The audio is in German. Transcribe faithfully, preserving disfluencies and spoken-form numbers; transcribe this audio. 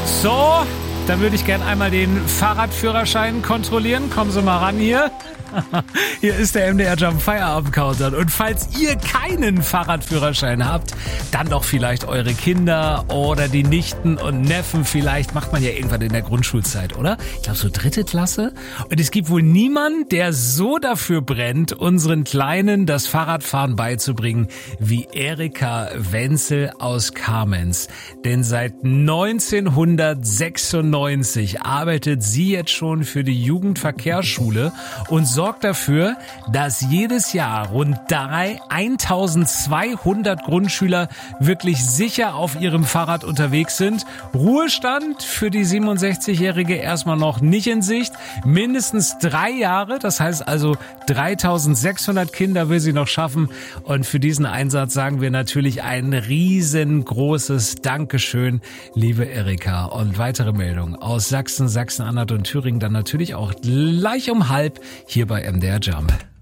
So, dann würde ich gern einmal den Fahrradführerschein kontrollieren. Kommen Sie mal ran hier. Hier ist der M D R Jump Feierabend Countdown. Und falls ihr keinen Fahrradführerschein habt, dann doch vielleicht eure Kinder oder die Nichten und Neffen. Vielleicht macht man ja irgendwann in der Grundschulzeit, oder? Ich glaube so dritte Klasse. Und es gibt wohl niemanden, der so dafür brennt, unseren Kleinen das Fahrradfahren beizubringen, wie Erika Wenzel aus Kamenz. Denn seit neunzehnhundertsechsundneunzig arbeitet sie jetzt schon für die Jugendverkehrsschule und sorgt dafür, dass jedes Jahr rund eintausendzweihundert Grundschüler wirklich sicher auf ihrem Fahrrad unterwegs sind. Ruhestand für die siebenundsechzigjährige erstmal noch nicht in Sicht. Mindestens drei Jahre, das heißt also dreitausendsechshundert Kinder will sie noch schaffen. Und für diesen Einsatz sagen wir natürlich ein riesengroßes Dankeschön, liebe Erika. Und weitere Meldungen aus Sachsen, Sachsen-Anhalt und Thüringen dann natürlich auch gleich um halb hier bei M D R Jump.